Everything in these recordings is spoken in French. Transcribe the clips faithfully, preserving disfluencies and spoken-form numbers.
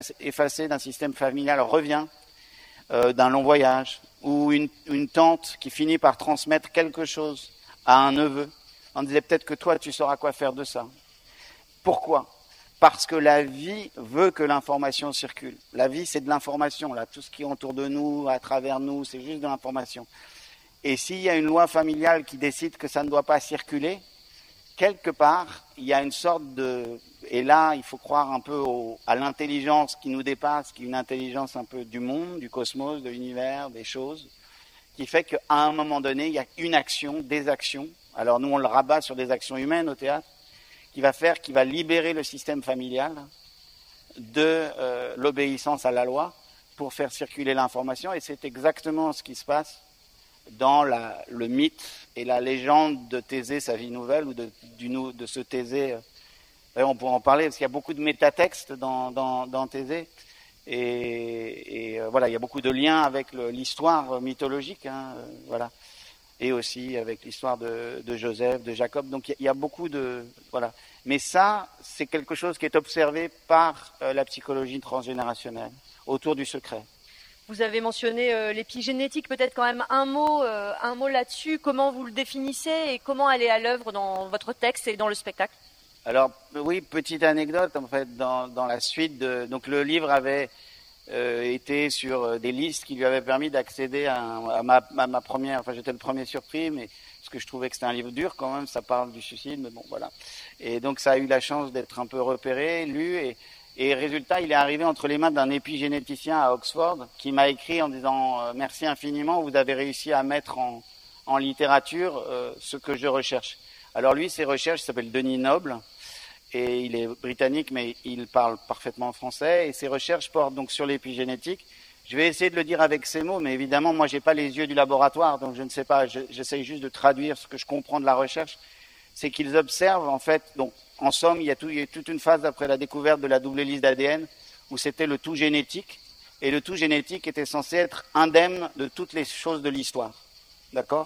effacé d'un système familial revient euh, d'un long voyage, ou une, une tante qui finit par transmettre quelque chose à un neveu, on disait peut-être que toi tu sauras quoi faire de ça. Pourquoi ? Parce que la vie veut que l'information circule. La vie, c'est de l'information, là. Tout ce qui est autour de nous, à travers nous, c'est juste de l'information. Et s'il y a une loi familiale qui décide que ça ne doit pas circuler, quelque part, il y a une sorte de... Et là, il faut croire un peu au, à l'intelligence qui nous dépasse, qui est une intelligence un peu du monde, du cosmos, de l'univers, des choses, qui fait qu'à un moment donné, il y a une action, des actions. Alors nous, on le rabat sur des actions humaines au théâtre, qui va faire, qui va libérer le système familial de euh, l'obéissance à la loi pour faire circuler l'information. Et c'est exactement ce qui se passe dans la, le mythe et la légende de Thésée, sa vie nouvelle, ou de, du, de ce Thésée. Euh, on pourra en parler, parce qu'il y a beaucoup de métatextes dans, dans, dans Thésée. Et, et euh, voilà, il y a beaucoup de liens avec le, l'histoire mythologique, hein, euh, voilà. Et aussi avec l'histoire de, de Joseph, de Jacob. Donc il y, y a beaucoup de... Voilà. Mais ça, c'est quelque chose qui est observé par euh, la psychologie transgénérationnelle, autour du secret. Vous avez mentionné euh, l'épigénétique, peut-être quand même un mot, euh, un mot là-dessus. Comment vous le définissez et comment elle est à l'œuvre dans votre texte et dans le spectacle ? Alors oui, petite anecdote en fait, dans, dans la suite de... Donc le livre avait... Euh, était sur euh, des listes qui lui avaient permis d'accéder à, à, ma, à ma première, enfin j'étais le premier surpris, mais parce que je trouvais que c'était un livre dur quand même, ça parle du suicide, mais bon voilà. Et donc ça a eu la chance d'être un peu repéré, lu, et, et résultat il est arrivé entre les mains d'un épigénéticien à Oxford qui m'a écrit en disant euh, merci infiniment, vous avez réussi à mettre en, en littérature euh, ce que je recherche. Alors lui, ses recherches, il s'appelle Denis Noble, et il est britannique, mais il parle parfaitement français, et ses recherches portent donc sur l'épigénétique. Je vais essayer de le dire avec ces mots, mais évidemment, moi, j'ai pas les yeux du laboratoire, donc je ne sais pas, j'essaye juste de traduire ce que je comprends de la recherche. C'est qu'ils observent, en fait, donc, en somme, il y a, tout, il y a toute une phase après la découverte de la double hélice d'A D N, où c'était le tout génétique, et le tout génétique était censé être indemne de toutes les choses de l'histoire. D'accord ?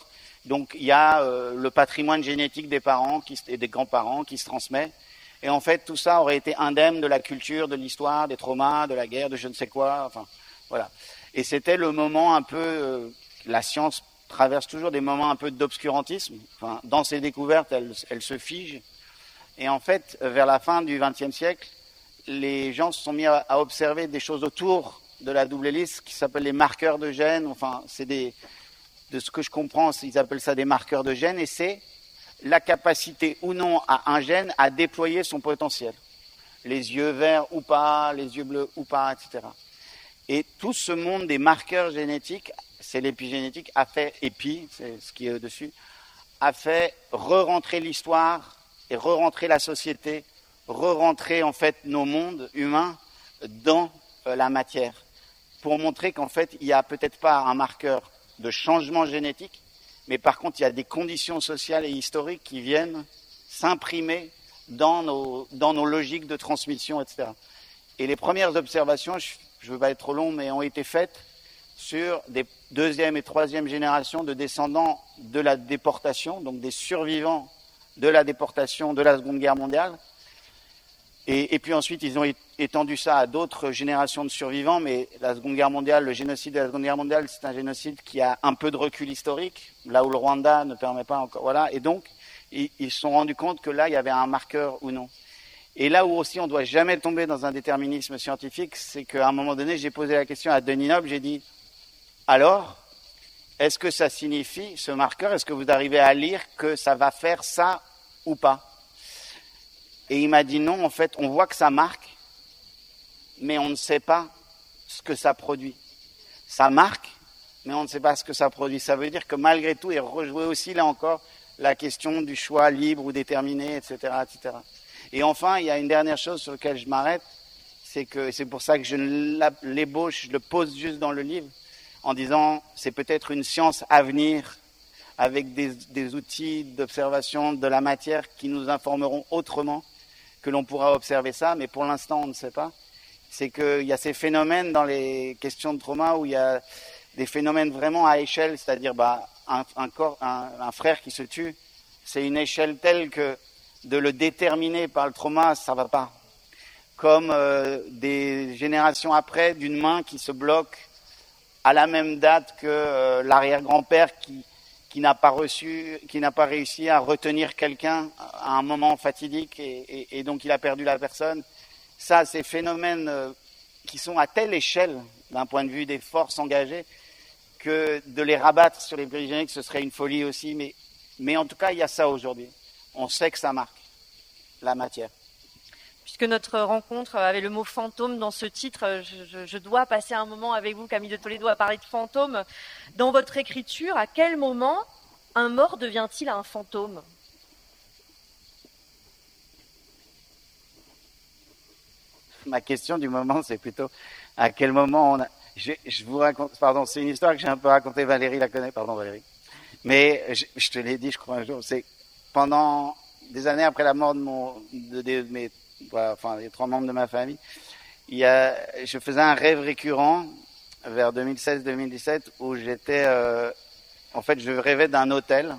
Donc, il y a euh, le patrimoine génétique des parents qui, et des grands-parents qui se transmet. Et en fait, tout ça aurait été indemne de la culture, de l'histoire, des traumas, de la guerre, de je ne sais quoi. Enfin, voilà. Et c'était le moment un peu... Euh, la science traverse toujours des moments un peu d'obscurantisme. Enfin, dans ses découvertes, elle, elle se fige. Et en fait, vers la fin du vingtième siècle, les gens se sont mis à, à observer des choses autour de la double hélice qui s'appellent les marqueurs de gènes. Enfin, c'est des... De ce que je comprends, ils appellent ça des marqueurs de gènes. Et c'est... la capacité ou non à un gène à déployer son potentiel. Les yeux verts ou pas, les yeux bleus ou pas, et cetera. Et tout ce monde des marqueurs génétiques, c'est l'épigénétique, a fait, épi, c'est ce qui est au-dessus, a fait re-rentrer l'histoire et re-rentrer la société, re-rentrer en fait nos mondes humains dans euh, la matière, pour montrer qu'en fait, il n'y a peut-être pas un marqueur de changement génétique, mais par contre, il y a des conditions sociales et historiques qui viennent s'imprimer dans nos, dans nos logiques de transmission, et cetera. Et les premières observations, je ne veux pas être trop long, mais ont été faites sur des deuxième et troisième générations de descendants de la déportation, donc des survivants de la déportation de la Seconde Guerre mondiale. Et, et puis ensuite, ils ont étendu ça à d'autres générations de survivants, mais la Seconde Guerre mondiale, le génocide de la Seconde Guerre mondiale, c'est un génocide qui a un peu de recul historique, là où le Rwanda ne permet pas encore. Voilà. Et donc, ils se sont rendus compte que là, il y avait un marqueur ou non. Et là où aussi on ne doit jamais tomber dans un déterminisme scientifique, c'est qu'à un moment donné, j'ai posé la question à Denis Noble, j'ai dit, alors, est-ce que ça signifie, ce marqueur, est-ce que vous arrivez à lire que ça va faire ça ou pas ? Et il m'a dit non, en fait, on voit que ça marque, mais on ne sait pas ce que ça produit. Ça marque, mais on ne sait pas ce que ça produit. Ça veut dire que malgré tout, il rejouait aussi, là encore, la question du choix libre ou déterminé, et cetera, et cetera. Et enfin, il y a une dernière chose sur laquelle je m'arrête, c'est que c'est pour ça que je l'ébauche, je le pose juste dans le livre, en disant c'est peut-être une science à venir, avec des, des outils d'observation de la matière qui nous informeront autrement, que l'on pourra observer ça, mais pour l'instant, on ne sait pas. C'est qu'il y a ces phénomènes dans les questions de trauma où il y a des phénomènes vraiment à échelle, c'est-à-dire bah, un, un, corps, un, un frère qui se tue, c'est une échelle telle que de le déterminer par le trauma, ça ne va pas. comme euh, des générations après d'une main qui se bloque à la même date que euh, l'arrière-grand-père qui, qui n'a pas reçu, qui n'a pas réussi à retenir quelqu'un à un moment fatidique et, et, et donc il a perdu la personne. Ça, ces phénomènes euh, qui sont à telle échelle d'un point de vue des forces engagées que de les rabattre sur les périphériques, ce serait une folie aussi. Mais, mais en tout cas, il y a ça aujourd'hui. On sait que ça marque la matière. Puisque notre rencontre avait le mot fantôme dans ce titre, je, je, je dois passer un moment avec vous, Camille de Toledo, à parler de fantôme. Dans votre écriture, à quel moment un mort devient-il un fantôme ? Ma question du moment, c'est plutôt à quel moment on a... Je, je vous raconte, pardon, c'est une histoire que j'ai un peu racontée, Valérie la connaît, pardon Valérie. Mais je, je te l'ai dit, je crois un jour, c'est pendant des années après la mort de mon, de, de, de mes, enfin, les trois membres de ma famille, il y a, je faisais un rêve récurrent vers deux mille seize deux mille dix-sept où j'étais, euh, en fait, je rêvais d'un hôtel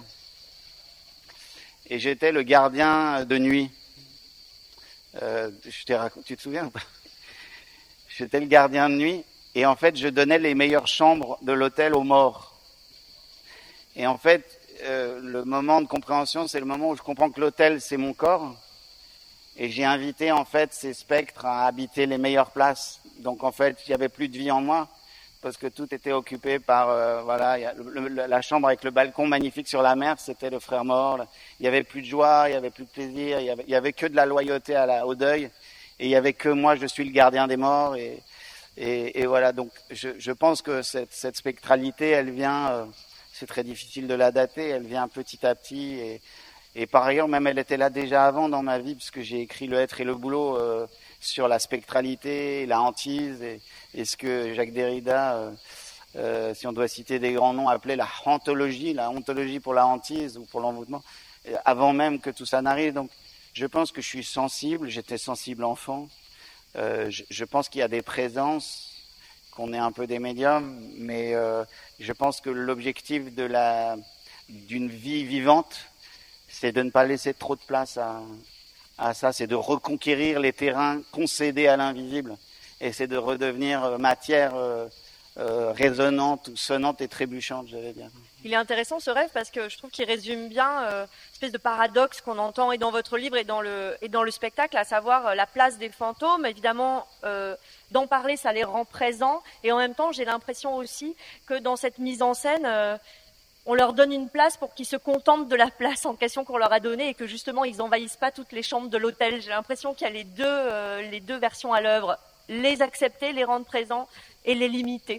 et j'étais le gardien de nuit. Euh, je t'ai raconté, tu te souviens ou pas ? J'étais le gardien de nuit et en fait je donnais les meilleures chambres de l'hôtel aux morts. Et en fait euh, le moment de compréhension, c'est le moment où je comprends que l'hôtel c'est mon corps et j'ai invité en fait ces spectres à habiter les meilleures places. Donc en fait il n'y avait plus de vie en moi parce que tout était occupé par euh, voilà, y a le, le, la chambre avec le balcon magnifique sur la mer, c'était le frère mort. Il n'y avait plus de joie, il n'y avait plus de plaisir, il y avait, il y avait que de la loyauté à la, au deuil. Et il n'y avait que moi, je suis le gardien des morts. Et, et, et voilà, donc je, je pense que cette, cette spectralité, elle vient, euh, c'est très difficile de la dater, elle vient petit à petit. Et, et par ailleurs, même elle était là déjà avant dans ma vie, puisque j'ai écrit Le Être et le Boulot euh, sur la spectralité, la hantise, et, et ce que Jacques Derrida, euh, euh, si on doit citer des grands noms, appelait la hantologie, la ontologie pour la hantise ou pour l'envoûtement, avant même que tout ça n'arrive. Donc je pense que je suis sensible, j'étais sensible enfant, euh, je, je pense qu'il y a des présences, qu'on est un peu des médiums, mais euh, je pense que l'objectif de la, d'une vie vivante, c'est de ne pas laisser trop de place à, à ça, c'est de reconquérir les terrains concédés à l'invisible, et c'est de redevenir matière euh, euh, résonnante, sonnante et trébuchante, j'allais dire. Il est intéressant ce rêve parce que je trouve qu'il résume bien euh, espèce de paradoxe qu'on entend et dans votre livre et dans le, et dans le spectacle, à savoir euh, la place des fantômes. Évidemment, euh, d'en parler, ça les rend présents, et en même temps, j'ai l'impression aussi que dans cette mise en scène, euh, on leur donne une place pour qu'ils se contentent de la place en question qu'on leur a donnée et que justement ils n'envahissent pas toutes les chambres de l'hôtel. J'ai l'impression qu'il y a les deux, euh, les deux versions à l'œuvre, les accepter, les rendre présents et les limiter.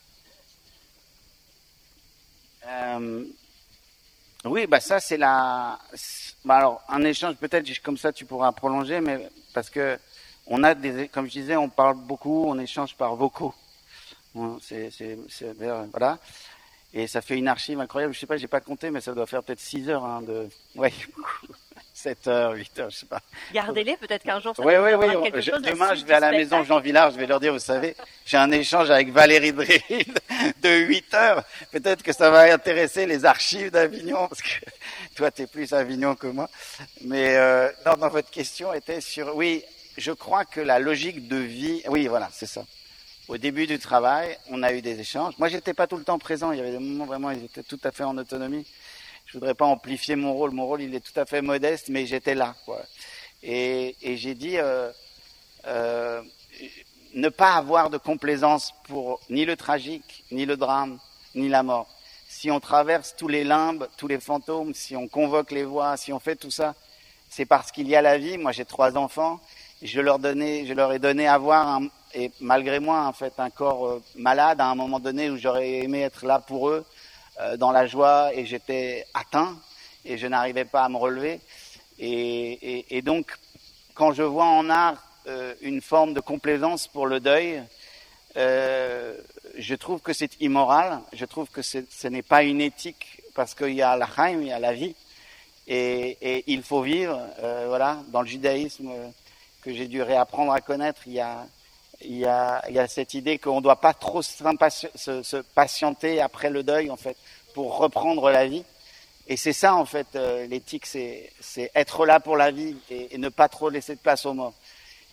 Euh, oui, bah ça c'est la. Bah alors un échange peut-être comme ça tu pourras prolonger, mais parce que on a des, comme je disais, on parle beaucoup, on échange par vocaux. C'est, c'est, c'est voilà. Et ça fait une archive incroyable. Je sais pas, j'ai pas compté, mais ça doit faire peut-être six heures hein, de. Ouais, sept heures, huit heures, je sais pas. Gardez-les, peut-être qu'un jour ça ouais, ouais, ouais, quelque je, chose. Demain, je vais à la maison Jean Villard, je vais leur dire, vous savez, j'ai un échange avec Valérie Dril de huit heures. Peut-être que ça va intéresser les archives d'Avignon, parce que toi, t'es plus Avignon que moi. Mais euh, non, dans votre question était sur. Oui, je crois que la logique de vie. Oui, voilà, c'est ça. Au début du travail, on a eu des échanges. Moi, j'étais pas tout le temps présent. Il y avait des moments vraiment, ils étaient tout à fait en autonomie. Je voudrais pas amplifier mon rôle. Mon rôle, il est tout à fait modeste, mais j'étais là, quoi. Et, et j'ai dit euh, euh, ne pas avoir de complaisance pour ni le tragique, ni le drame, ni la mort. Si on traverse tous les limbes, tous les fantômes, si on convoque les voix, si on fait tout ça, c'est parce qu'il y a la vie. Moi, j'ai trois enfants. Je leur donnais, je leur ai donné à voir, un, et malgré moi, en fait, un corps euh, malade à un moment donné où j'aurais aimé être là pour eux, euh, dans la joie, et j'étais atteint et je n'arrivais pas à me relever. Et, et, et donc, quand je vois en art euh, une forme de complaisance pour le deuil, euh, je trouve que c'est immoral. Je trouve que c'est, ce n'est pas une éthique parce qu'il y a la chaim, il y a la vie, et, et il faut vivre. Euh, voilà, dans le judaïsme. Euh, que j'ai dû réapprendre à connaître, il y a, il y a, il y a cette idée qu'on ne doit pas trop se, se patienter après le deuil, en fait, pour reprendre la vie. Et c'est ça, en fait, euh, l'éthique, c'est, c'est être là pour la vie et, et ne pas trop laisser de place aux morts.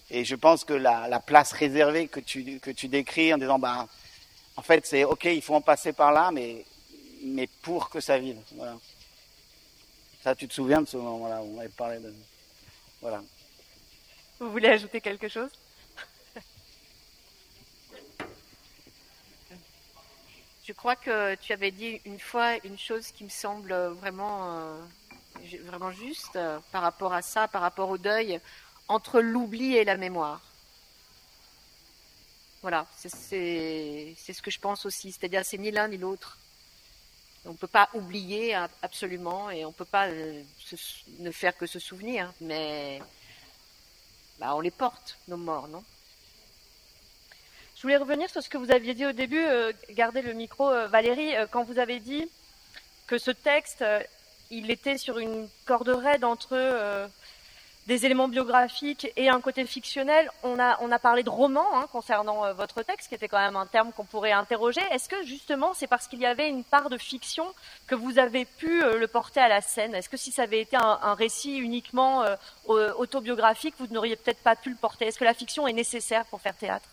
Et je pense que la, la place réservée que tu, que tu décris en disant, bah, en fait, c'est ok, il faut en passer par là, mais, mais pour que ça vive. Voilà. Ça, tu te souviens de ce moment-là où on avait parlé de. Voilà. Vous voulez ajouter quelque chose? Je crois que tu avais dit une fois une chose qui me semble vraiment, euh, vraiment juste euh, par rapport à ça, par rapport au deuil, entre l'oubli et la mémoire. Voilà, c'est, c'est, c'est ce que je pense aussi. C'est-à-dire, c'est ni l'un ni l'autre. On ne peut pas oublier absolument et on ne peut pas euh, se, ne faire que se souvenir, mais bah, on les porte, nos morts, non? Je voulais revenir sur ce que vous aviez dit au début, euh, gardez le micro, euh, Valérie, euh, quand vous avez dit que ce texte, euh, il était sur une corde raide entre euh, des éléments biographiques et un côté fictionnel. On a, on a parlé de roman hein, concernant euh, votre texte, qui était quand même un terme qu'on pourrait interroger. Est-ce que justement c'est parce qu'il y avait une part de fiction que vous avez pu euh, le porter à la scène? Est-ce que si ça avait été un, un récit uniquement euh, autobiographique, vous n'auriez peut-être pas pu le porter? Est-ce que la fiction est nécessaire pour faire théâtre?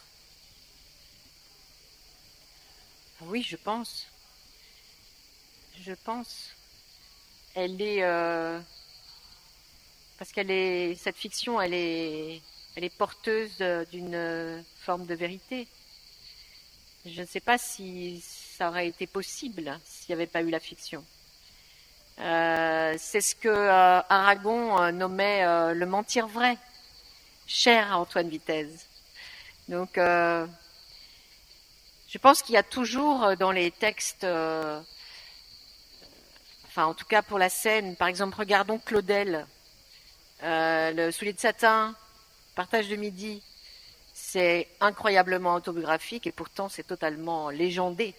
Oui, je pense. Je pense. Elle est... Euh... Parce qu'elle est, cette fiction, elle est, elle est porteuse d'une forme de vérité. Je ne sais pas si ça aurait été possible s'il n'y avait pas eu la fiction. Euh, c'est ce que euh, Aragon euh, nommait euh, le mentir vrai, cher à Antoine Vitez. Donc, euh, je pense qu'il y a toujours dans les textes, euh, enfin en tout cas pour la scène, par exemple, regardons Claudel. Euh, le soulier de satin, partage de midi, c'est incroyablement autobiographique et pourtant c'est totalement légendé.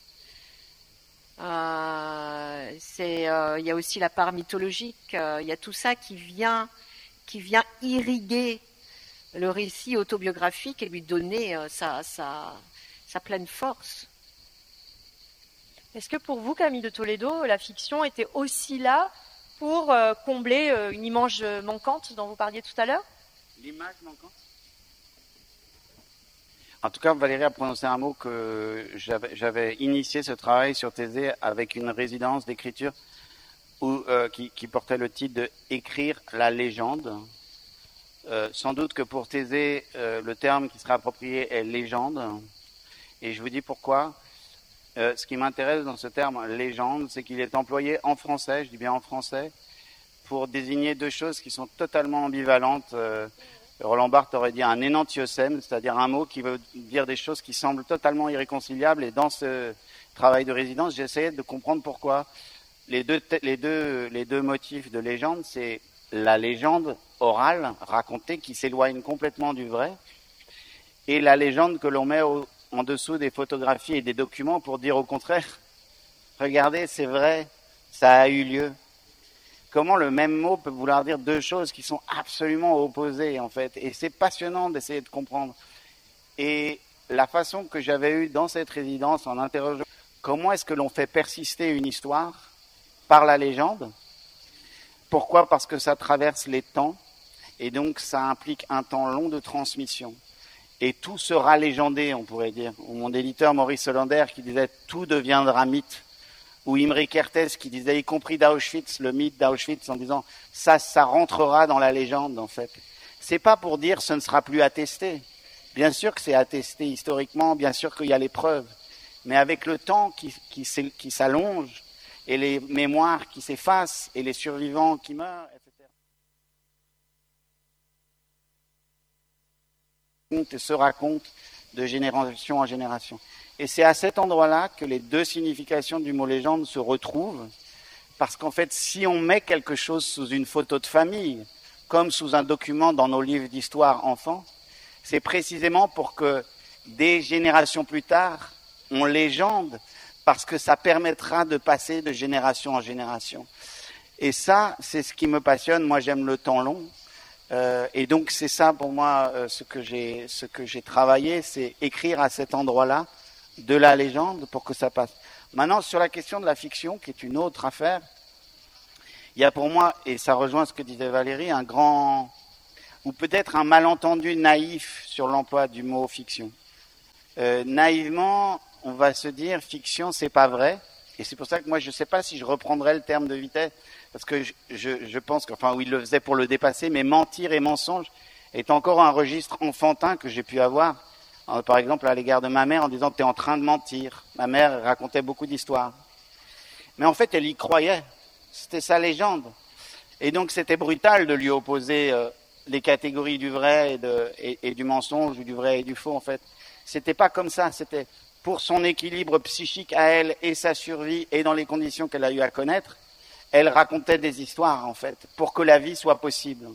Euh, c'est, euh, il y a aussi la part mythologique, euh, il y a tout ça qui vient, qui vient irriguer le récit autobiographique et lui donner euh, sa, sa, sa pleine force. Est-ce que pour vous, Camille de Toledo, la fiction était aussi là pour euh, combler euh, une image manquante dont vous parliez tout à l'heure? L'image manquante? En tout cas, Valérie a prononcé un mot que j'avais, j'avais initié ce travail sur Thésée avec une résidence d'écriture où, euh, qui, qui portait le titre de « Écrire la légende ». Euh, sans doute que pour Thésée, euh, le terme qui sera approprié est « légende ». Et je vous dis pourquoi. Euh, ce qui m'intéresse dans ce terme « légende », c'est qu'il est employé en français, je dis bien en français, pour désigner deux choses qui sont totalement ambivalentes. Euh, Roland Barthes aurait dit un énantiosème, c'est-à-dire un mot qui veut dire des choses qui semblent totalement irréconciliables. Et dans ce travail de résidence, j'essayais de comprendre pourquoi. Les deux, les deux, les deux motifs de légende, c'est la légende orale, racontée, qui s'éloigne complètement du vrai, et la légende que l'on met au en dessous des photographies et des documents pour dire au contraire, regardez, c'est vrai, ça a eu lieu. Comment le même mot peut vouloir dire deux choses qui sont absolument opposées, en fait. Et c'est passionnant d'essayer de comprendre. Et la façon que j'avais eue dans cette résidence en interrogeant comment est-ce que l'on fait persister une histoire par la légende? Pourquoi? Parce que ça traverse les temps et donc ça implique un temps long de transmission. Et tout sera légendé, on pourrait dire. Ou mon éditeur Maurice Hollander qui disait « tout deviendra mythe ». Ou Imre Kertész qui disait, y compris d'Auschwitz, le mythe d'Auschwitz, en disant « ça, ça rentrera dans la légende, en fait ». C'est pas pour dire « ce ne sera plus attesté ». Bien sûr que c'est attesté historiquement, bien sûr qu'il y a les preuves. Mais avec le temps qui, qui, qui s'allonge, et les mémoires qui s'effacent, et les survivants qui meurent, et cetera et se raconte de génération en génération. Et c'est à cet endroit-là que les deux significations du mot légende se retrouvent, parce qu'en fait, si on met quelque chose sous une photo de famille, comme sous un document dans nos livres d'histoire enfants, c'est précisément pour que des générations plus tard, on légende, parce que ça permettra de passer de génération en génération. Et ça, c'est ce qui me passionne. Moi, j'aime le temps long. Euh, et donc c'est ça pour moi euh, ce que j'ai ce que j'ai travaillé, c'est écrire à cet endroit-là de la légende pour que ça passe. Maintenant sur la question de la fiction, qui est une autre affaire, il y a pour moi, et ça rejoint ce que disait Valérie, un grand ou peut-être un malentendu naïf sur l'emploi du mot fiction. Euh, naïvement, on va se dire fiction, c'est pas vrai, et c'est pour ça que moi je sais pas si je reprendrais le terme de Vitesse, parce que je, je, je pense qu'enfin, oui, il le faisait pour le dépasser, mais mentir et mensonge est encore un registre enfantin que j'ai pu avoir, par exemple à l'égard de ma mère, en disant t'es en train de mentir. Ma mère racontait beaucoup d'histoires, mais en fait elle y croyait, c'était sa légende, et donc c'était brutal de lui opposer euh, les catégories du vrai et, de, et, et du mensonge, ou du vrai et du faux. En fait, c'était pas comme ça, c'était pour son équilibre psychique à elle et sa survie, et dans les conditions qu'elle a eu à connaître, elle racontait des histoires, en fait, pour que la vie soit possible.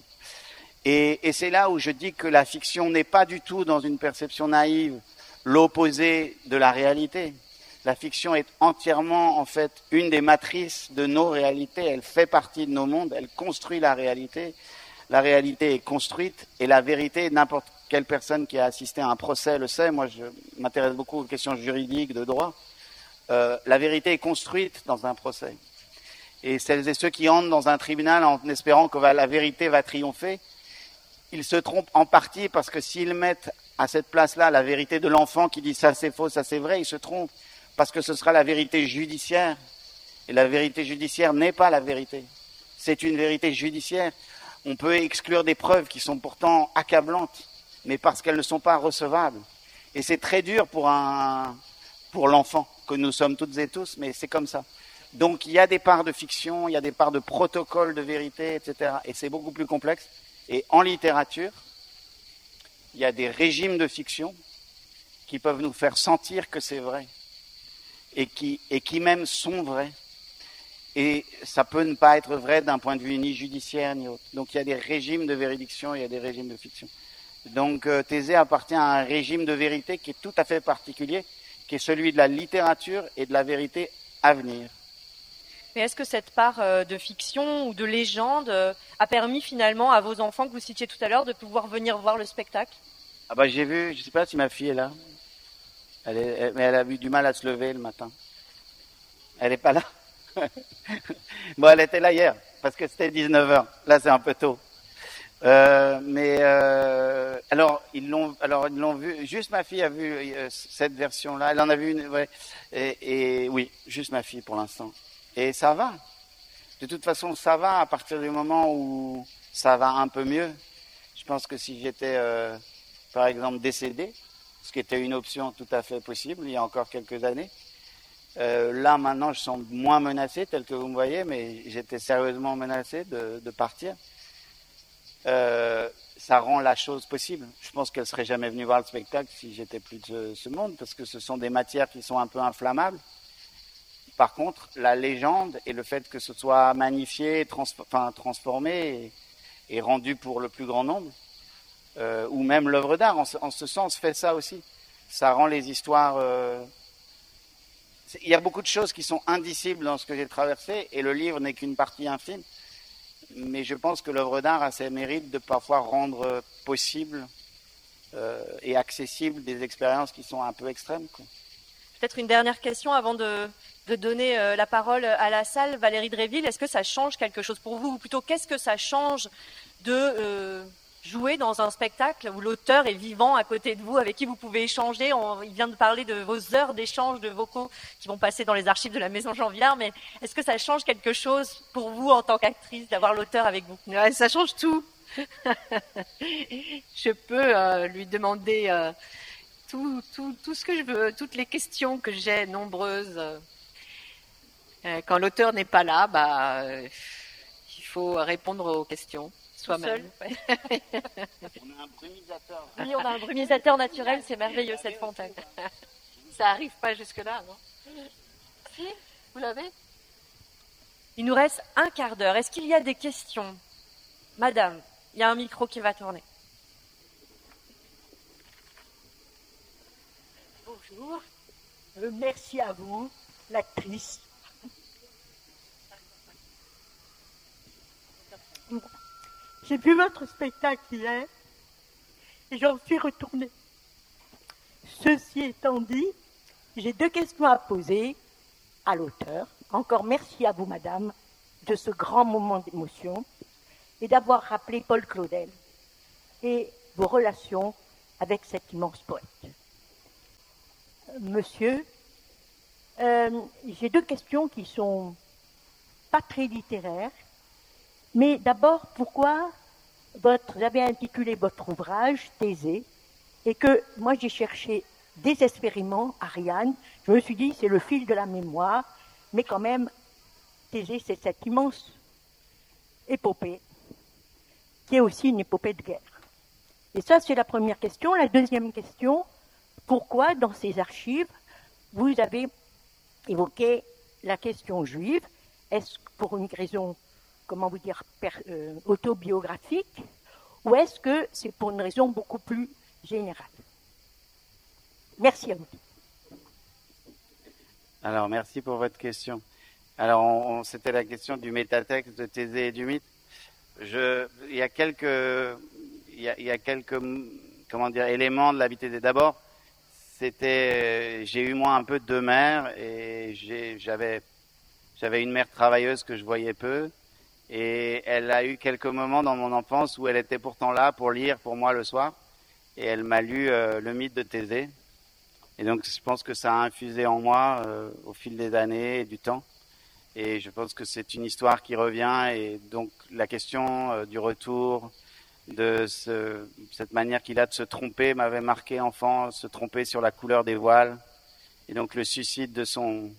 Et, et c'est là où je dis que la fiction n'est pas du tout, dans une perception naïve, l'opposé de la réalité. La fiction est entièrement, en fait, une des matrices de nos réalités. Elle fait partie de nos mondes, elle construit la réalité. La réalité est construite, et la vérité, n'importe quelle personne qui a assisté à un procès le sait. Moi, je m'intéresse beaucoup aux questions juridiques, de droit. Euh, la vérité est construite dans un procès. Et celles et ceux qui entrent dans un tribunal en espérant que la vérité va triompher, ils se trompent en partie, parce que s'ils mettent à cette place-là la vérité de l'enfant qui dit ça c'est faux, ça c'est vrai, ils se trompent, parce que ce sera la vérité judiciaire. Et la vérité judiciaire n'est pas la vérité. C'est une vérité judiciaire. On peut exclure des preuves qui sont pourtant accablantes, mais parce qu'elles ne sont pas recevables. Et c'est très dur pour, un, pour l'enfant, que nous sommes toutes et tous, mais c'est comme ça. Donc il y a des parts de fiction, il y a des parts de protocole de vérité, et cetera. Et c'est beaucoup plus complexe. Et en littérature, il y a des régimes de fiction qui peuvent nous faire sentir que c'est vrai, et qui, et qui même sont vrais. Et ça peut ne pas être vrai d'un point de vue ni judiciaire ni autre. Donc il y a des régimes de véridiction et il y a des régimes de fiction. Donc euh, Thésée appartient à un régime de vérité qui est tout à fait particulier, qui est celui de la littérature et de la vérité à venir. Mais est-ce que cette part euh, de fiction ou de légende euh, a permis finalement à vos enfants que vous citiez tout à l'heure de pouvoir venir voir le spectacle ? Ah bah j'ai vu, je ne sais pas si ma fille est là, elle est, elle, mais elle a eu du mal à se lever le matin. Elle n'est pas là. Bon, elle était là hier, parce que c'était dix-neuf heures. Là, c'est un peu tôt. Euh, mais euh, alors, ils l'ont, alors ils l'ont vu. Juste ma fille a vu euh, cette version-là. Elle en a vu une, ouais. Et, et oui, juste ma fille pour l'instant. Et ça va. De toute façon, ça va à partir du moment où ça va un peu mieux. Je pense que si j'étais, euh, par exemple, décédé, ce qui était une option tout à fait possible il y a encore quelques années. Euh, là, maintenant, je sens moins menacé, tel que vous me voyez, mais j'étais sérieusement menacé de, de partir. Euh, ça rend la chose possible. Je pense qu'elle ne serait jamais venue voir le spectacle si j'étais plus de ce, ce monde, parce que ce sont des matières qui sont un peu inflammables. Par contre, la légende et le fait que ce soit magnifié, trans, enfin, transformé et, et rendu pour le plus grand nombre, euh, ou même l'œuvre d'art, en, en ce sens, fait ça aussi. Ça rend les histoires... Euh, Il y a beaucoup de choses qui sont indicibles dans ce que j'ai traversé, et le livre n'est qu'une partie infime. Mais je pense que l'œuvre d'art a ses mérites de parfois rendre possible euh, et accessible des expériences qui sont un peu extrêmes, quoi. Peut-être une dernière question avant de, de donner euh, la parole à la salle. Valérie Dréville, est-ce que ça change quelque chose pour vous ? Ou plutôt, qu'est-ce que ça change de... Euh, jouer dans un spectacle où l'auteur est vivant à côté de vous, avec qui vous pouvez échanger. On, il vient de parler de vos heures d'échange de vocaux qui vont passer dans les archives de la Maison Janvière, mais est-ce que ça change quelque chose pour vous en tant qu'actrice d'avoir l'auteur avec vous ? Ouais, ça change tout. Je peux euh, lui demander euh, tout, tout, tout ce que je veux, toutes les questions que j'ai, nombreuses. Euh, quand l'auteur n'est pas là, bah, euh, il faut répondre aux questions. Soi-même. Ouais. On a un brumisateur. Oui, on a un brumisateur naturel, c'est merveilleux cette fontaine. Ça arrive pas jusque-là, non ? Si, vous l'avez ? Il nous reste un quart d'heure. Est-ce qu'il y a des questions ? Madame, il y a un micro qui va tourner. Bonjour. Euh, merci à vous, l'actrice. J'ai vu votre spectacle hier et j'en suis retournée. Ceci étant dit, j'ai deux questions à poser à l'auteur. Encore merci à vous, madame, de ce grand moment d'émotion et d'avoir rappelé Paul Claudel. et vos relations avec cet immense poète. Monsieur, euh, j'ai deux questions qui sont pas très littéraires, mais d'abord, pourquoi votre, vous avez intitulé votre ouvrage « Thésée » et que moi j'ai cherché désespérément Ariane, je me suis dit c'est le fil de la mémoire, mais quand même, Thésée c'est cette immense épopée qui est aussi une épopée de guerre. Et ça c'est la première question. La deuxième question, pourquoi dans ces archives vous avez évoqué la question juive? Est-ce pour une raison, comment vous dire, per, euh, autobiographique, ou est-ce que c'est pour une raison beaucoup plus générale? Merci à vous. Alors, merci pour votre question. Alors, on, on, c'était la question du métatexte de Thésée et du mythe. Je, il y a quelques, il y a, il y a quelques, comment dire, éléments de la vie de Thésée. D'abord, c'était, j'ai eu moi un peu deux mères et j'ai, j'avais, j'avais une mère travailleuse que je voyais peu et elle a eu quelques moments dans mon enfance où elle était pourtant là pour lire pour moi le soir et elle m'a lu euh, le mythe de Thésée. Et donc, je pense que ça a infusé en moi euh, au fil des années et du temps. Et je pense que c'est une histoire qui revient. Et donc, la question euh, du retour, de ce, cette manière qu'il a de se tromper, m'avait marqué enfant, se tromper sur la couleur des voiles. Et donc, le suicide de son,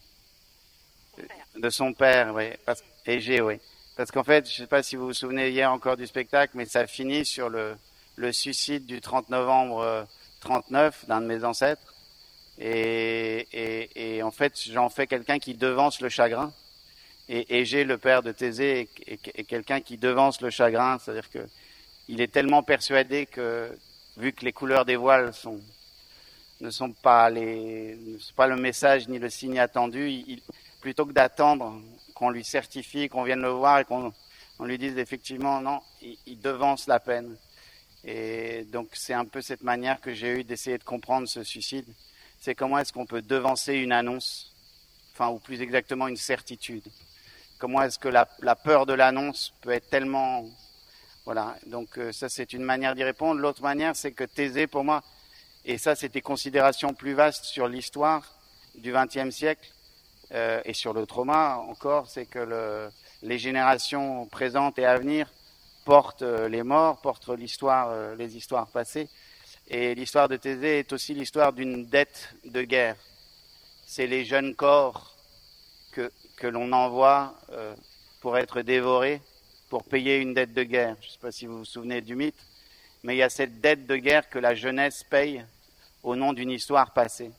de son père, oui, parce, Égée, oui. Parce qu'en fait, je ne sais pas si vous vous souvenez hier encore du spectacle, mais ça finit sur le, le suicide du trente novembre trente-neuf d'un de mes ancêtres. Et, et, et en fait, j'en fais quelqu'un qui devance le chagrin. Et Égée, le père de Thésée, est, est, est quelqu'un qui devance le chagrin. C'est-à-dire que il est tellement persuadé que, vu que les couleurs des voiles sont, ne sont pas les, ne sont pas le message ni le signe attendu, il, plutôt que d'attendre qu'on lui certifie, qu'on vienne le voir et qu'on on lui dise effectivement non, il, il devance la peine. Et donc c'est un peu cette manière que j'ai eu d'essayer de comprendre ce suicide. C'est comment est-ce qu'on peut devancer une annonce, enfin, ou plus exactement une certitude. Comment est-ce que la, la peur de l'annonce peut être tellement... Voilà, donc euh, ça c'est une manière d'y répondre. L'autre manière, c'est que Thésée, pour moi, et ça c'est des considérations plus vastes sur l'histoire du vingtième siècle, euh, et sur le trauma encore, c'est que le, les générations présentes et à venir portent euh, les morts, portent l'histoire, euh, les histoires passées. Et l'histoire de Thésée est aussi l'histoire d'une dette de guerre. C'est les jeunes corps que, que l'on envoie euh, pour être dévorés, pour payer une dette de guerre. Je ne sais pas si vous vous souvenez du mythe, mais il y a cette dette de guerre que la jeunesse paye au nom d'une histoire passée.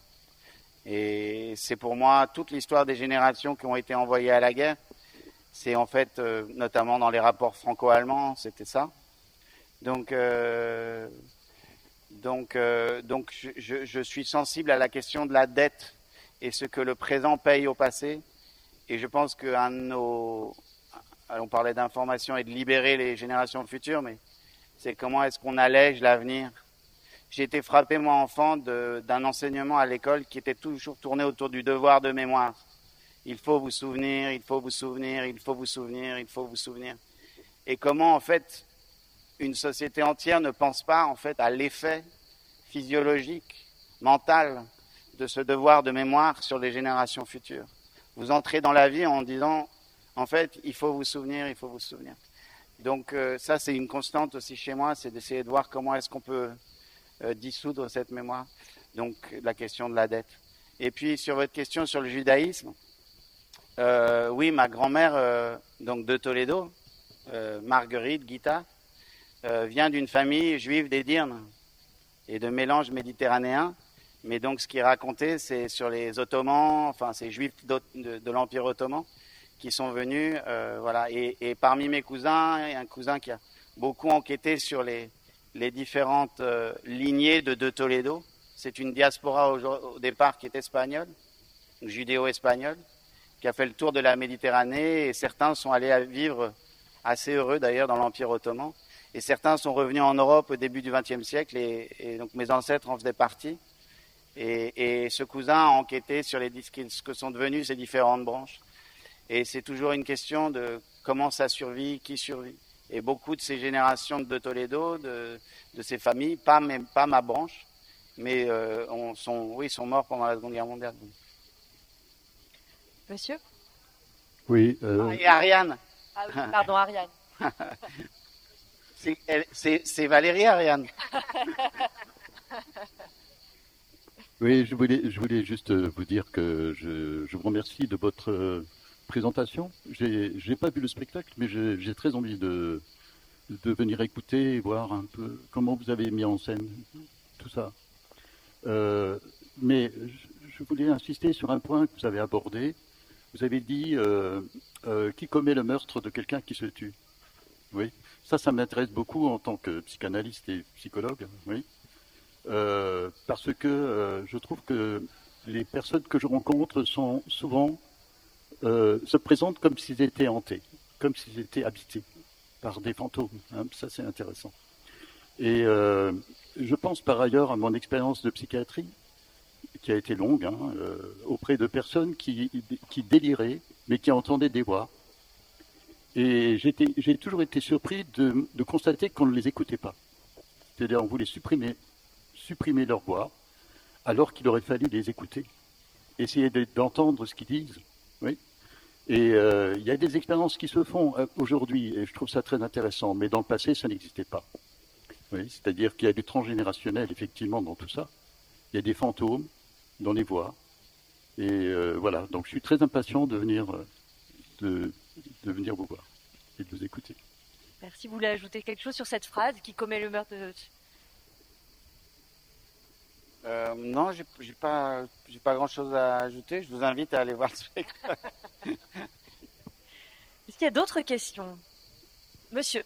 Et c'est pour moi toute l'histoire des générations qui ont été envoyées à la guerre. C'est en fait, euh, notamment dans les rapports franco-allemands, c'était ça. Donc... Euh, Donc, euh, donc je, je, je suis sensible à la question de la dette et ce que le présent paye au passé. Et je pense qu'un de nos... On parlait d'information et de libérer les générations futures, mais c'est comment est-ce qu'on allège l'avenir. J'ai été frappé, moi, enfant, de, d'un enseignement à l'école qui était toujours tourné autour du devoir de mémoire. Il faut vous souvenir, il faut vous souvenir, il faut vous souvenir, il faut vous souvenir. Et comment, en fait... une société entière ne pense pas en fait à l'effet physiologique, mental de ce devoir de mémoire sur les générations futures. Vous entrez dans la vie en disant, en fait, il faut vous souvenir, il faut vous souvenir. Donc euh, ça, c'est une constante aussi chez moi, c'est d'essayer de voir comment est-ce qu'on peut euh, dissoudre cette mémoire. Donc la question de la dette. Et puis sur votre question sur le judaïsme, euh, oui, ma grand-mère euh, donc de Toledo, euh, Marguerite Guita, Euh, vient d'une famille juive d'Édirne et de mélange méditerranéen. Mais donc, ce qui est raconté, c'est sur les Ottomans, enfin, ces juifs de, de l'Empire ottoman qui sont venus, euh, voilà. Et, et parmi mes cousins, il y a un cousin qui a beaucoup enquêté sur les, les différentes euh, lignées de, de Toledo. C'est une diaspora au, au départ qui est espagnole, judéo-espagnole, qui a fait le tour de la Méditerranée et certains sont allés à vivre assez heureux d'ailleurs dans l'Empire ottoman. Et certains sont revenus en Europe au début du vingtième siècle, et, et donc mes ancêtres en faisaient partie. Et, et ce cousin a enquêté sur les, ce que sont devenues ces différentes branches. Et c'est toujours une question de comment ça survit, qui survit, et beaucoup de ces générations de Toledo, de, de ces familles, pas même pas ma branche, mais euh, on, sont, oui, sont morts pendant la Seconde Guerre mondiale. Monsieur? Oui. Euh... Ah, et Ariane. Ah oui, pardon, Ariane. c'est, elle, c'est, c'est Valérie Ariane. Oui, je voulais, je voulais juste vous dire que je, je vous remercie de votre euh, présentation. J'ai, j'ai pas vu le spectacle, mais j'ai, j'ai très envie de, de venir écouter et voir un peu comment vous avez mis en scène tout ça. Euh, mais je, je voulais insister sur un point que vous avez abordé. Vous avez dit euh, euh, qui commet le meurtre de quelqu'un qui se tue. Oui, ça, ça m'intéresse beaucoup en tant que psychanalyste et psychologue. Oui, euh, parce que euh, je trouve que les personnes que je rencontre sont souvent euh, se présentent comme s'ils étaient hantés, comme s'ils étaient habités par des fantômes. Hein, ça, c'est intéressant. Et euh, je pense par ailleurs à mon expérience de psychiatrie, qui a été longue, hein, euh, auprès de personnes qui, qui déliraient, mais qui entendaient des voix. Et j'étais, j'ai toujours été surpris de, de constater qu'on ne les écoutait pas. C'est-à-dire, on voulait supprimer, supprimer leur voix, alors qu'il aurait fallu les écouter, essayer de, d'entendre ce qu'ils disent. Oui. Et euh, il y a des expériences qui se font euh, aujourd'hui, et je trouve ça très intéressant, mais dans le passé, ça n'existait pas. Oui, c'est-à-dire qu'il y a du transgénérationnel, effectivement, dans tout ça. Il y a des fantômes dans les voix. Et euh, voilà, donc je suis très impatient de venir, euh, de, de venir vous voir et de vous écouter. Merci. Vous voulez ajouter quelque chose sur cette phrase qui commet le meurtre de... Euh, non, j'ai, j'ai pas, j'ai pas grand-chose à ajouter. Je vous invite à aller voir le spectacle. Est-ce qu'il y a d'autres questions? Monsieur.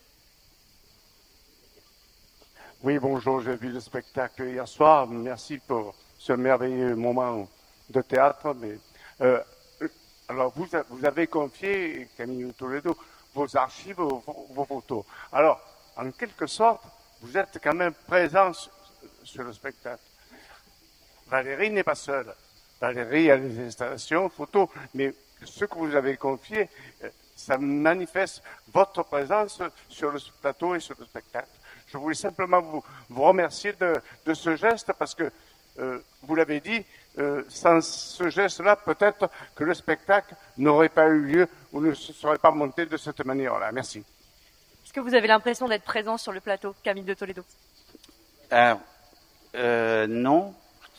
Oui, bonjour, j'ai vu le spectacle hier soir. Merci pour ce merveilleux moment de théâtre. Mais, euh, alors, vous, vous avez confié, Camille Toledo, vos archives, vos, vos photos. Alors, en quelque sorte, vous êtes quand même présent sur, sur le spectacle. Valérie n'est pas seule. Valérie a des installations, photos, mais ce que vous avez confié, ça manifeste votre présence sur le plateau et sur le spectacle. Je voulais simplement vous, vous remercier de, de ce geste parce que, euh, vous l'avez dit, euh, sans ce geste-là, peut-être que le spectacle n'aurait pas eu lieu ou ne se serait pas monté de cette manière-là. Merci. Est-ce que vous avez l'impression d'être présent sur le plateau, Camille de Toledo? Alors, euh, non.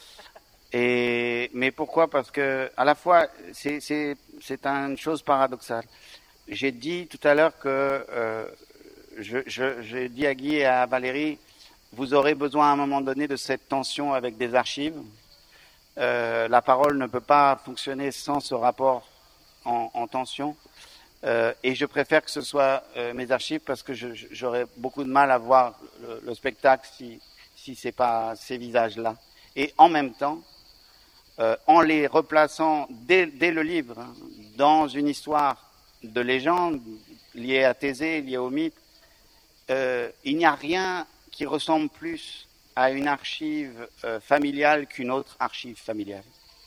Et, mais pourquoi? Parce que, à la fois, c'est, c'est, c'est une chose paradoxale. J'ai dit tout à l'heure que, euh, je, je, j'ai dit à Guy et à Valérie, vous aurez besoin à un moment donné de cette tension avec des archives. Euh, la parole ne peut pas fonctionner sans ce rapport en, en tension. Euh, et je préfère que ce soit euh, mes archives parce que je, je, j'aurais beaucoup de mal à voir le, le spectacle si, si c'est pas ces visages-là. Et en même temps, euh, en les replaçant dès, dès le livre, hein, dans une histoire de légende liée à Thésée, liée au mythe, euh, il n'y a rien qui ressemble plus à une archive euh, familiale qu'une autre archive familiale.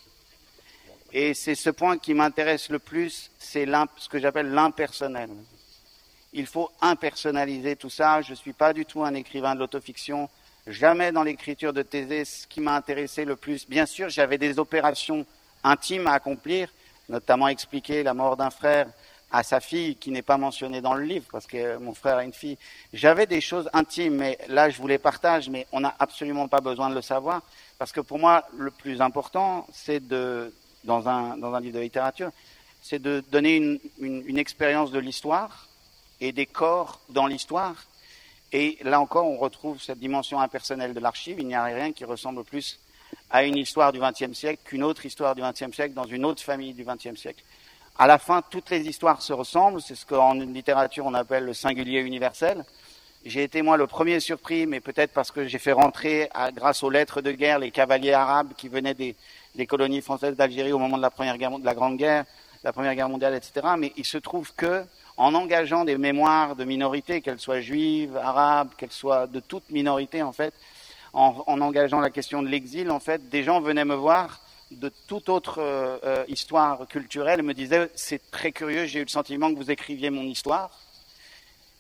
Et c'est ce point qui m'intéresse le plus, c'est ce que j'appelle l'impersonnel. Il faut impersonnaliser tout ça. Je ne suis pas du tout un écrivain de l'autofiction. Jamais dans l'écriture de Thésée, ce qui m'a intéressé le plus, bien sûr, j'avais des opérations intimes à accomplir, notamment expliquer la mort d'un frère à sa fille, qui n'est pas mentionnée dans le livre, parce que mon frère a une fille. J'avais des choses intimes, mais là, je vous les partage, mais on n'a absolument pas besoin de le savoir, parce que pour moi, le plus important, c'est de, dans un, dans un livre de littérature, c'est de donner une, une, une expérience de l'histoire et des corps dans l'histoire. Et là encore, on retrouve cette dimension impersonnelle de l'archive. Il n'y a rien qui ressemble plus à une histoire du vingtième siècle qu'une autre histoire du vingtième siècle dans une autre famille du vingtième siècle. À la fin, toutes les histoires se ressemblent. C'est ce qu'en littérature, on appelle le singulier universel. J'ai été, moi, le premier surpris, mais peut-être parce que j'ai fait rentrer, à, grâce aux lettres de guerre, les cavaliers arabes qui venaient des, des colonies françaises d'Algérie au moment de la première guerre, de la Grande Guerre, la Première Guerre mondiale, et cetera. Mais il se trouve que, en engageant des mémoires de minorités, qu'elles soient juives, arabes, qu'elles soient de toute minorité, en fait, en, en engageant la question de l'exil, en fait, des gens venaient me voir de toute autre euh, euh, histoire culturelle et me disaient « c'est très curieux, j'ai eu le sentiment que vous écriviez mon histoire ».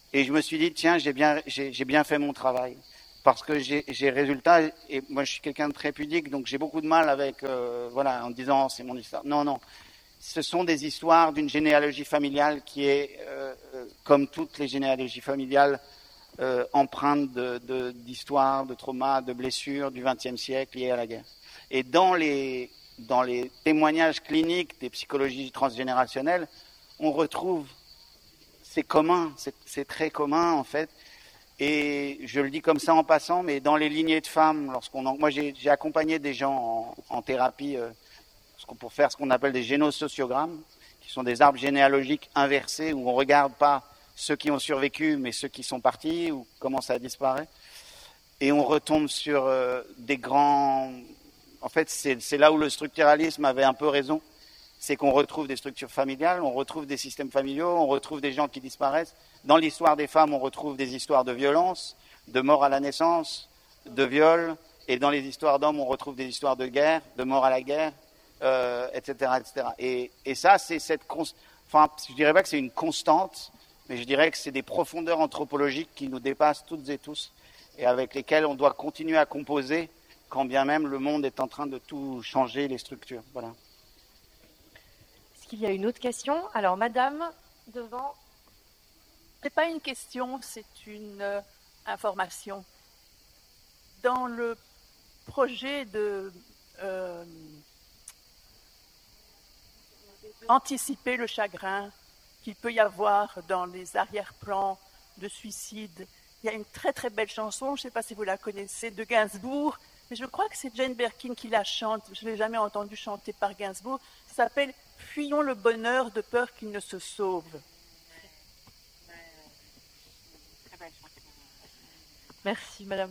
Et je me suis dit, tiens, j'ai bien, j'ai, j'ai bien fait mon travail. Parce que j'ai, j'ai résultat, et moi je suis quelqu'un de très pudique, donc j'ai beaucoup de mal avec, euh, voilà, en disant c'est mon histoire. Non, non. Ce sont des histoires d'une généalogie familiale qui est, euh, comme toutes les généalogies familiales, euh, empreinte de, de, d'histoires, de traumas, de blessures du vingtième siècle liées à la guerre. Et dans les, dans les témoignages cliniques des psychologies transgénérationnelles, on retrouve c'est commun, c'est, c'est très commun en fait. Et je le dis comme ça en passant, mais dans les lignées de femmes, lorsqu'on en, moi j'ai, j'ai accompagné des gens en, en thérapie euh, pour faire ce qu'on appelle des génosociogrammes, qui sont des arbres généalogiques inversés où on ne regarde pas ceux qui ont survécu, mais ceux qui sont partis ou comment ça disparaît. Et on retombe sur euh, des grands... En fait, c'est, c'est là où le structuralisme avait un peu raison. C'est qu'on retrouve des structures familiales, on retrouve des systèmes familiaux, on retrouve des gens qui disparaissent. Dans l'histoire des femmes, on retrouve des histoires de violence, de mort à la naissance, de viol. Et dans les histoires d'hommes, on retrouve des histoires de guerre, de mort à la guerre, euh, et cetera, et cetera. Et, et ça, c'est cette... Const... Enfin, je dirais pas que c'est une constante, mais je dirais que c'est des profondeurs anthropologiques qui nous dépassent toutes et tous, et avec lesquelles on doit continuer à composer, quand bien même le monde est en train de tout changer, les structures. Voilà. Est-ce qu'il y a une autre question? Alors, madame, devant. C'est pas une question, c'est une euh, information. Dans le projet de euh, anticiper le chagrin qu'il peut y avoir dans les arrière-plans de suicide, il y a une très très belle chanson, je ne sais pas si vous la connaissez, de Gainsbourg, mais je crois que c'est Jane Birkin qui la chante, je ne l'ai jamais entendue chanter par Gainsbourg, ça s'appelle « Fuyons le bonheur de peur qu'il ne se sauve ». Merci, madame.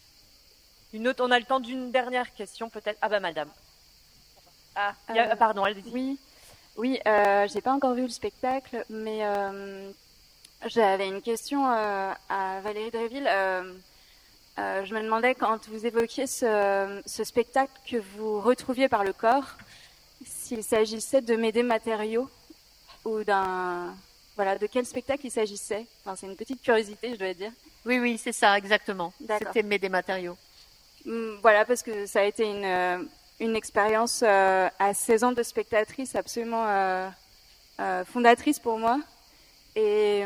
Une autre, on a le temps d'une dernière question, peut-être. Ah, bah, madame. Ah, il y a, Euh, pardon, allez-y. Oui, oui euh, j'ai pas encore vu le spectacle, mais euh, j'avais une question euh, à Valérie Dréville. Euh, euh, je me demandais, quand vous évoquiez ce, ce spectacle que vous retrouviez par le corps, s'il s'agissait de m'aider matériaux ou d'un... Voilà, de quel spectacle il s'agissait. Enfin, c'est une petite curiosité, je dois dire. Oui, oui, c'est ça, exactement. D'accord. C'était mes des matériaux. Voilà, parce que ça a été une, une expérience euh, à seize ans de spectatrice absolument euh, euh, fondatrice pour moi. Et,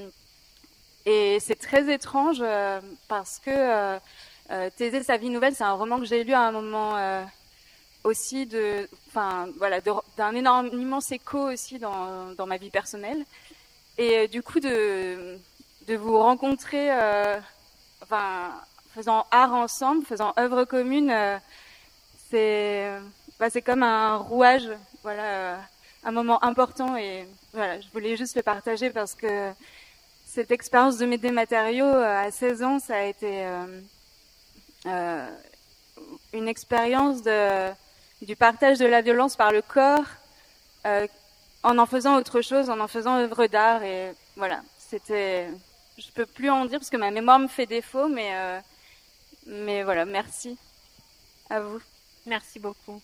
et c'est très étrange euh, parce que euh, euh, Thésée, sa vie nouvelle, c'est un roman que j'ai lu à un moment euh, aussi de, enfin voilà, de, d'un énorme, immense écho aussi dans, dans ma vie personnelle. Et euh, du coup de, de vous rencontrer, euh, enfin faisant art ensemble, faisant œuvre commune, euh, c'est, bah, c'est comme un rouage, voilà, euh, un moment important. Et voilà, je voulais juste le partager parce que cette expérience de m'aider matériaux euh, à seize ans, ça a été euh, euh, une expérience de, du partage de la violence par le corps, euh, en en faisant autre chose, en en faisant œuvre d'art. Et voilà, c'était, je peux plus en dire parce que ma mémoire me fait défaut, mais euh, mais voilà, merci à vous. Merci beaucoup.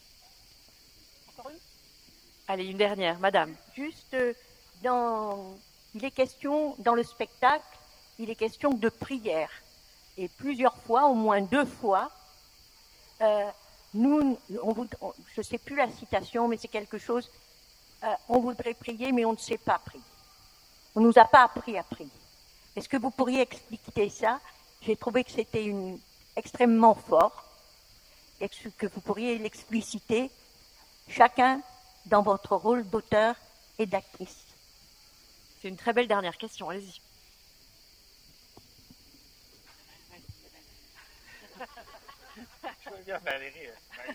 Encore une ? Allez, une dernière, madame. Juste euh, dans, il est question, dans le spectacle, il est question de prière. Et plusieurs fois, au moins deux fois, euh, nous, on, on, je ne sais plus la citation, mais c'est quelque chose, euh, on voudrait prier, mais on ne sait pas prier. On ne nous a pas appris à prier. Est-ce que vous pourriez expliquer ça? J'ai trouvé que c'était une, extrêmement fort, et que vous pourriez l'expliciter, chacun dans votre rôle d'auteur et d'actrice. C'est une très belle dernière question, allez-y. Je veux bien Valérie.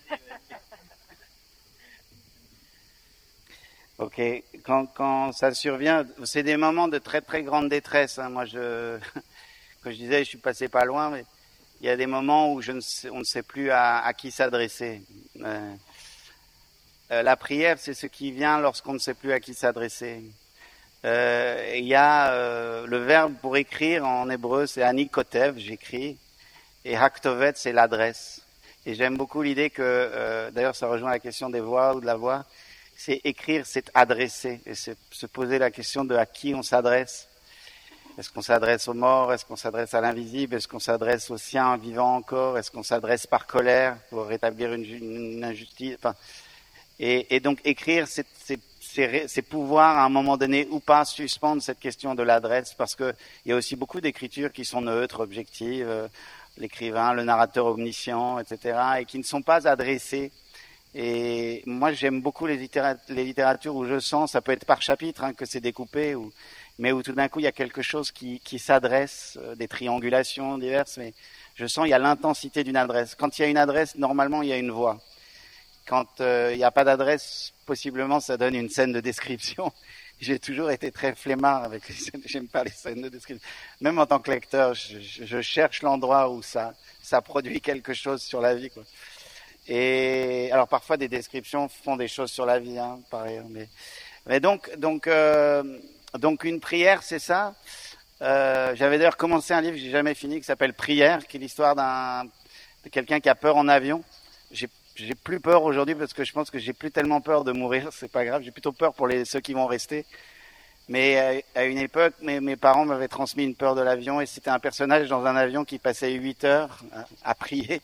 Ok, quand, quand ça survient, c'est des moments de très très grande détresse. Hein. Moi, je, comme je disais, je suis passé pas loin, mais il y a des moments où je ne sais, on ne sait plus à, à qui s'adresser. Euh, euh, la prière, c'est ce qui vient lorsqu'on ne sait plus à qui s'adresser. Euh, il y a euh, le verbe pour écrire en hébreu, c'est ani kotev, j'écris, et haktovet, c'est l'adresse. Et j'aime beaucoup l'idée que, euh, d'ailleurs, ça rejoint la question des voix ou de la voix. C'est écrire, c'est adresser, et c'est se poser la question de à qui on s'adresse. Est-ce qu'on s'adresse aux morts? Est-ce qu'on s'adresse à l'invisible? Est-ce qu'on s'adresse aux siens vivants encore? Est-ce qu'on s'adresse par colère pour rétablir une, une injustice? Enfin, et, et donc écrire, c'est, c'est, c'est, c'est pouvoir à un moment donné ou pas suspendre cette question de l'adresse, parce que il y a aussi beaucoup d'écritures qui sont neutres, objectives, euh, l'écrivain, le narrateur omniscient, et cetera, et qui ne sont pas adressées. Et moi, j'aime beaucoup les, littérat- les littératures où je sens, ça peut être par chapitre, hein, que c'est découpé, ou, mais où tout d'un coup, il y a quelque chose qui, qui s'adresse, euh, des triangulations diverses, mais je sens il y a l'intensité d'une adresse. Quand il y a une adresse, normalement, il y a une voix. Quand euh, il n'y a pas d'adresse, possiblement, ça donne une scène de description. J'ai toujours été très flemmard avec les scènes, j'aime pas les scènes de description. Même en tant que lecteur, je, je cherche l'endroit où ça, ça produit quelque chose sur la vie, quoi. Et alors parfois des descriptions font des choses sur la vie, hein, pareil. Mais, mais donc, donc, euh, donc une prière, c'est ça. Euh, j'avais d'ailleurs commencé un livre que j'ai jamais fini qui s'appelle Prière, qui est l'histoire d'un de quelqu'un qui a peur en avion. J'ai, j'ai plus peur aujourd'hui parce que je pense que j'ai plus tellement peur de mourir. C'est pas grave. J'ai plutôt peur pour les ceux qui vont rester. Mais à une époque, mes, mes parents m'avaient transmis une peur de l'avion et c'était un personnage dans un avion qui passait huit heures à, à prier.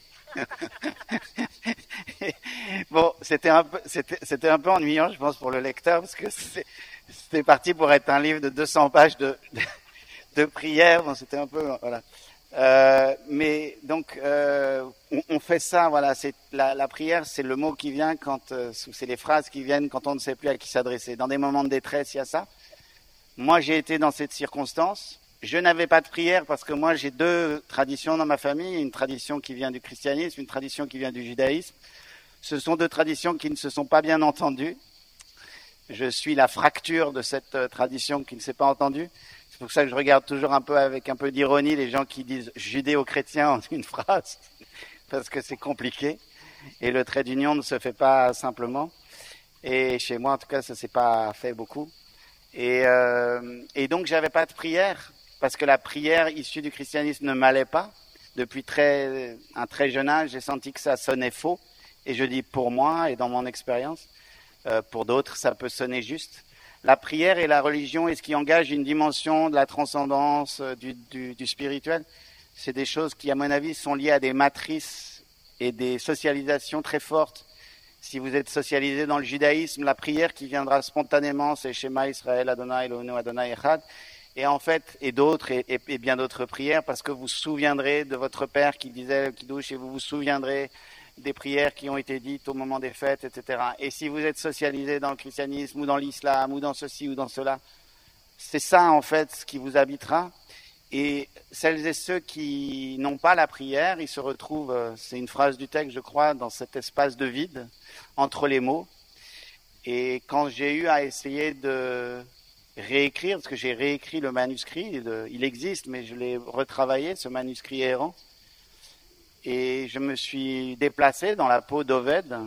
Bon, c'était un peu, c'était, c'était un peu ennuyant, je pense, pour le lecteur, parce que c'est, c'était parti pour être un livre de deux cents pages de, de, de prières. Bon, c'était un peu, voilà. Euh, mais donc, euh, on, on fait ça, voilà. C'est la, la prière, c'est le mot qui vient quand, euh, c'est les phrases qui viennent quand on ne sait plus à qui s'adresser. Dans des moments de détresse, il y a ça. Moi, j'ai été dans cette circonstance. Je n'avais pas de prière parce que moi, j'ai deux traditions dans ma famille. Une tradition qui vient du christianisme, une tradition qui vient du judaïsme. Ce sont deux traditions qui ne se sont pas bien entendues. Je suis la fracture de cette tradition qui ne s'est pas entendue. C'est pour ça que je regarde toujours un peu avec un peu d'ironie les gens qui disent judéo-chrétien en une phrase, parce que c'est compliqué. Et le trait d'union ne se fait pas simplement. Et chez moi, en tout cas, ça s'est pas fait beaucoup. Et, euh, et donc, j'avais pas de prière, parce que la prière issue du christianisme ne m'allait pas. Depuis très, un très jeune âge, j'ai senti que ça sonnait faux. Et je dis pour moi et dans mon expérience. Euh, pour d'autres, ça peut sonner juste. La prière et la religion, et ce qui engage une dimension de la transcendance, euh, du, du, du spirituel, c'est des choses qui, à mon avis, sont liées à des matrices et des socialisations très fortes. Si vous êtes socialisé dans le judaïsme, la prière qui viendra spontanément, c'est Shema Israël, Adonai Eloheinu, Adonai Echad. Et en fait, et d'autres, et, et, et bien d'autres prières, parce que vous vous souviendrez de votre père qui disait le Kiddush, et vous vous souviendrez des prières qui ont été dites au moment des fêtes, et cetera. Et si vous êtes socialisé dans le christianisme, ou dans l'islam, ou dans ceci, ou dans cela, c'est ça, en fait, ce qui vous habitera. Et celles et ceux qui n'ont pas la prière, ils se retrouvent, c'est une phrase du texte, je crois, dans cet espace de vide, entre les mots. Et quand j'ai eu à essayer de réécrire, parce que j'ai réécrit le manuscrit, il existe, mais je l'ai retravaillé, ce manuscrit errant, et je me suis déplacé dans la peau d'Oved,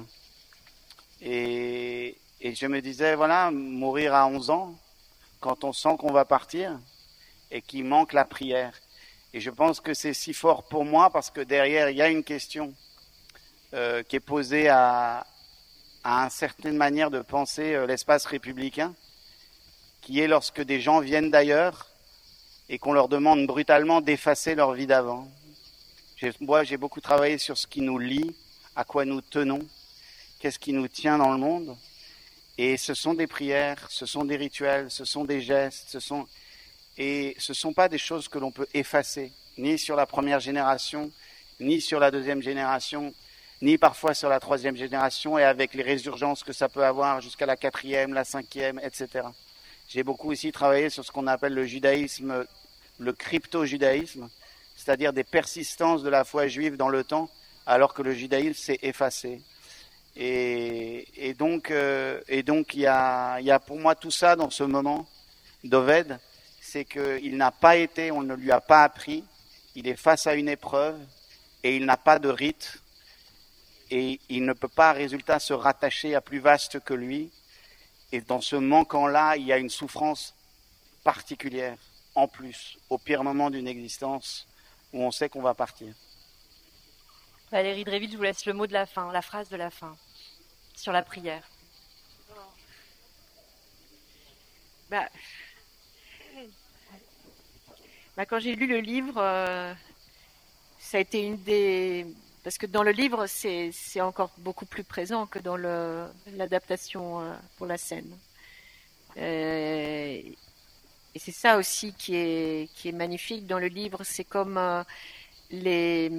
et, et je me disais, voilà, mourir à onze ans, quand on sent qu'on va partir, et qu'il manque la prière. Et je pense que c'est si fort pour moi, parce que derrière, il y a une question euh, qui est posée à, à une certaine manière de penser euh, l'espace républicain, qui est lorsque des gens viennent d'ailleurs et qu'on leur demande brutalement d'effacer leur vie d'avant. J'ai, moi, j'ai beaucoup travaillé sur ce qui nous lie, à quoi nous tenons, qu'est-ce qui nous tient dans le monde. Et ce sont des prières, ce sont des rituels, ce sont des gestes, ce sont... Et ce ne sont pas des choses que l'on peut effacer, ni sur la première génération, ni sur la deuxième génération, ni parfois sur la troisième génération, et avec les résurgences que ça peut avoir jusqu'à la quatrième, la cinquième, et cetera. J'ai beaucoup aussi travaillé sur ce qu'on appelle le judaïsme, le crypto-judaïsme, c'est-à-dire des persistances de la foi juive dans le temps, alors que le judaïsme s'est effacé. Et, et donc, euh, et donc il y a, il y a pour moi tout ça dans ce moment d'Oved, c'est qu'il n'a pas été, on ne lui a pas appris, il est face à une épreuve et il n'a pas de rite et il ne peut pas, résultat, se rattacher à plus vaste que lui. Et dans ce manquant-là, il y a une souffrance particulière, en plus, au pire moment d'une existence où on sait qu'on va partir. Valérie Dréville, je vous laisse le mot de la fin, la phrase de la fin, sur la prière. Bah, Bah, quand j'ai lu le livre, euh, ça a été une des... Parce que dans le livre, c'est, c'est encore beaucoup plus présent que dans le, l'adaptation euh, pour la scène. Euh, et c'est ça aussi qui est, qui est magnifique dans le livre. C'est comme euh, les,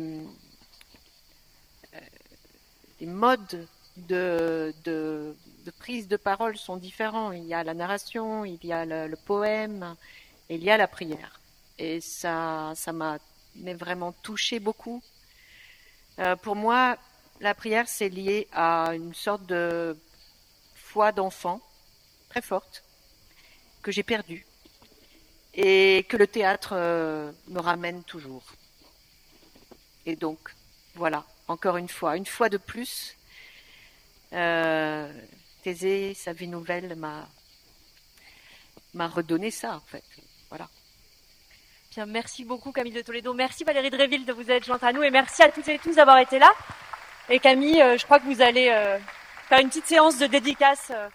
euh, les modes de, de, de prise de parole sont différents. Il y a la narration, il y a le, le poème, et il y a la prière. Et ça, ça m'a mais vraiment touché beaucoup. Euh, pour moi, la prière, c'est lié à une sorte de foi d'enfant très forte que j'ai perdue et que le théâtre euh, me ramène toujours. Et donc, voilà, encore une fois, une fois de plus, euh, Thésée, sa vie nouvelle m'a, m'a redonné ça, en fait. Voilà. Bien, merci beaucoup Camille de Toledo, merci Valérie Dréville de vous être jointe à nous et merci à toutes et tous d'avoir été là. Et Camille, euh, je crois que vous allez euh, faire une petite séance de dédicace. Euh.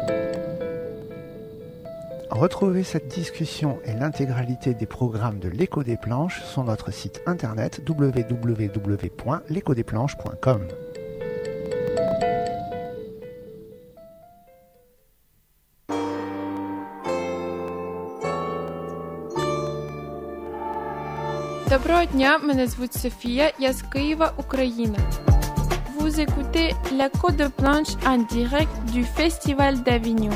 Retrouvez cette discussion et l'intégralité des programmes de l'Écho des Planches sur notre site internet w w w point l'écho des planches point com. Доброго дня, мене звуть Софія, я з Києва, Україна. Vous écoutez l'Écho des Planches en direct du Festival d'Avignon.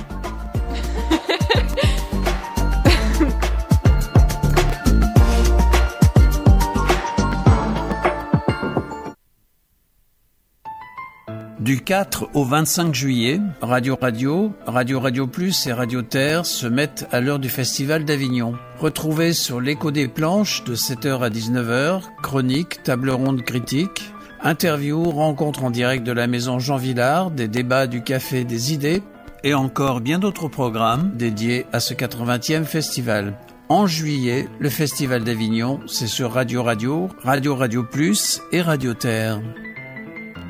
Du quatre au vingt-cinq juillet, Radio Radio, Radio Radio Plus et Radio Terre se mettent à l'heure du Festival d'Avignon. Retrouvez sur l'Écho des Planches de sept heures à dix-neuf heures, chroniques, table ronde critique, interviews, rencontres en direct de la maison Jean Villard, des débats du Café des Idées et encore bien d'autres programmes dédiés à ce quatre-vingtième festival. En juillet, le Festival d'Avignon, c'est sur Radio Radio, Radio Radio Plus et Radio Terre.